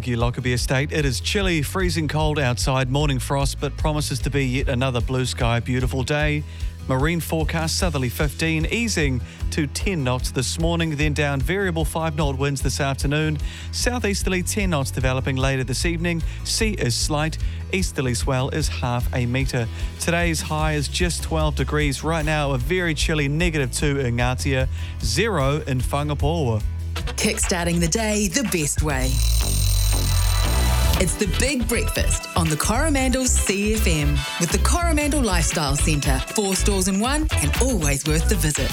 Montague Lockerbie Estate. It is chilly, freezing cold outside, morning frost, but promises to be yet another blue sky, beautiful day. Marine forecast, southerly 15, easing to 10 knots this morning, then down variable 5-knot winds this afternoon. Southeasterly 10 knots developing later this evening. Sea is slight. Easterly swell is half a metre. Today's high is just 12 degrees. Right now, a very chilly -2 in Ngatea, 0 in Whangapoa. Kickstarting the day the best way. It's the Big Breakfast on the Coromandel CFM with the Coromandel Lifestyle Centre. 4 stores in one and always worth the visit.